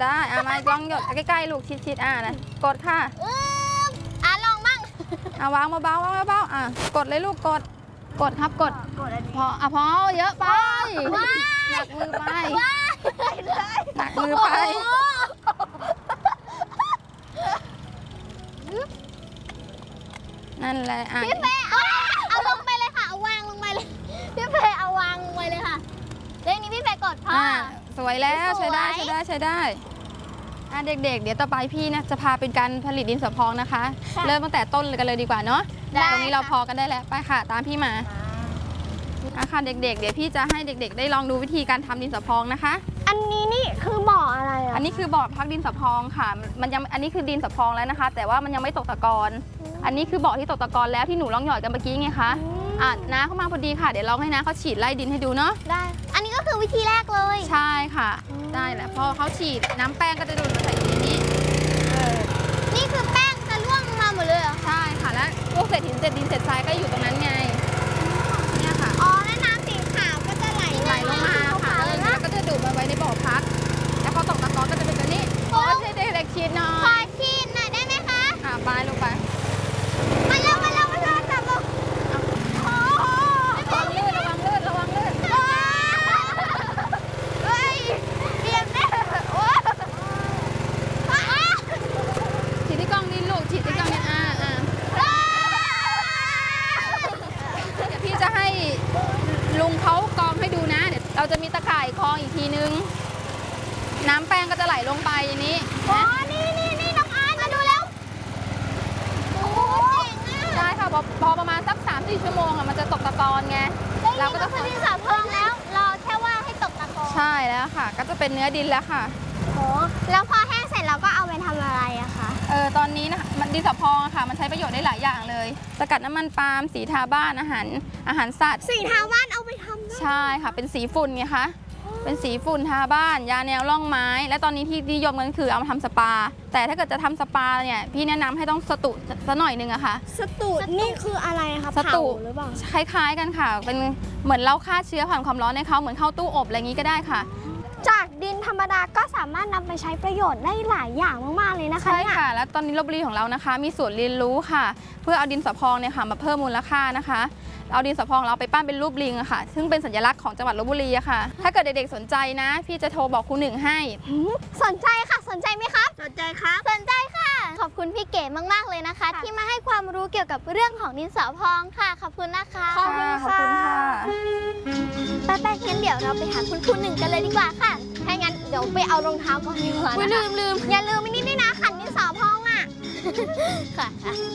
ได้มาลองหยดใกล้ๆลูกชิดๆนะกดค่ะลองมั่งวางเบาๆวางเบาๆกดเลยลูกกดครับกดพอเยอะไปหนักมือไปหนักมือไปนั่นแหละพี่เฟย์เอาลงไปเลยค่ะเอาวางลงไปเลยพี่เฟย์เอาวางลงไปเลยค่ะเรื่องนี้พี่เฟย์กดพ่อสวยแล้วใช้ได้เด็กๆเดี๋ยวต่อไปพี่นะจะพาเป็นการผลิตดินสอพองนะคะเริ่มตั้งแต่ต้นกันเลยดีกว่าเนาะตรงนี้เราพอกันได้แล้วไปค่ะตามพี่มาค่ะเด็กๆเดี๋ยวพี่จะให้เด็กๆได้ลองดูวิธีการทำดินสอพองนะคะอันนี้นี่คือบ่ออะไรอันนี้คือบ่อพักดินสอพองค่ะอันนี้คือดินสอพองแล้วนะคะแต่ว่ามันยังไม่ตกตะกอนอันนี้คือบ่อที่ตกตะกอนแล้วที่หนูลองหยอดกันเมื่อกี้ไงคะน้าเข้ามาพอดีค่ะเดี๋ยวลองให้น้าเขาฉีดไล่ดินให้ดูเนาะได้อันนี้ก็คือวิธีแรกเลยใช่ค่ะได้แหละพอเขาฉีดน้ำแป้งก็จะดูดมาใส่ในนี้นี่คือแป้งจะร่วงมาหมดเลยเหรอใช่ค่ะแล้วพวกเศษหินเศษดินเศษทรายก็อยู่ตรงนั้นไงเนี่ยค่ะแล้วน้ำสีขาวก็จะไหลลงมาค่ะแล้วก็จะดูดมาไว้ในบ่อพักแล้วพอตกตะกอนก็จะเป็นตัวนี้ขอให้เด็กๆฉีดหน่อยขอฉีดหน่อยได้ไหมคะไปลงไปมาเร็วจับลงระวังลื่นเฮ้ยเรียบแน่ฉีดที่กล้องนี้ลูกฉีดที่กล้องนี้เดี๋ยวพี่จะให้ลุงเขากองให้ดูนะเดี๋ยวเราจะมีตะข่ายคล้องอีกทีนึงน้ำแป้งก็จะไหลลงไปนี้นี่น้องอาร์ตมาดูแล้วโอ้เจ๋งได้ค่ะพอประมาณสัก 3-4 ชั่วโมงมันจะตกตะกอนไงเราก็จะผลิตสาพองแล้วรอแค่ว่าให้ตกตะกอนใช่แล้วค่ะก็จะเป็นเนื้อดินแล้วค่ะแล้วพอแห้งเสร็จเราก็เอาไปทำอะไรอะคะตอนนี้นะคะดินสอพองค่ะมันใช้ประโยชน์ได้หลายอย่างเลยสกัดน้ำมันปาล์มสีทาบ้านอาหารสัตว์สีทาบ้านเอาไปทำได้ใช่ค่ะเป็นสีฝุ่นไงคะเป็นสีฝุ่นทาบ้านยาแนวร่องไม้และตอนนี้ที่นิยมกันคือเอามาทำสปาแต่ถ้าเกิดจะทำสปาเนี่ยพี่แนะนำให้ต้องสตุสักหน่อยนึงอะค่ะสตุนี่คืออะไรคะสตุหรือเปล่าคล้ายๆกันค่ะเป็นเหมือนเราฆ่าเชื้อผ่านความร้อนในเขาเหมือนเข้าตู้อบอะไรอย่างนี้ก็ได้ค่ะจากดินธรรมดาก็สามารถนำไปใช้ประโยชน์ได้หลายอย่างมากๆเลยนะคะใช่ค่ะแล้วตอนนี้ลพบุรีของเรานะคะมีศูนย์เรียนรู้ค่ะเพื่อเอาดินสอพองเนี่ยค่ะมาเพิ่มมูลค่านะคะเอาดินสอพองเราไปปั้นเป็นรูปลิงอะค่ะซึ่งเป็นสัญลักษณ์ของจังหวัดลพบุรีอะค่ะถ้าเกิดเด็กๆสนใจนะพี่จะโทรบอกครูหนึ่งให้สนใจค่ะสนใจไหมครับสนใจครับสนใจค่ะขอบคุณพี่เก๋มากๆเลยนะคะที่มาให้ความรู้เกี่ยวกับเรื่องของดินสอพองค่ะขอบคุณนะคะขอบคุณค่ะไปงั้นเดี๋ยวเราไปหาคุณครูหนึ่งกันเลยดีกว่าค่ะถ้างั้นเดี๋ยวไปเอารองเท้าก่อนดีกว่าลืมอย่าลืมไม่นิดด้วยนะขันดินสอพองอ่ะค่ะ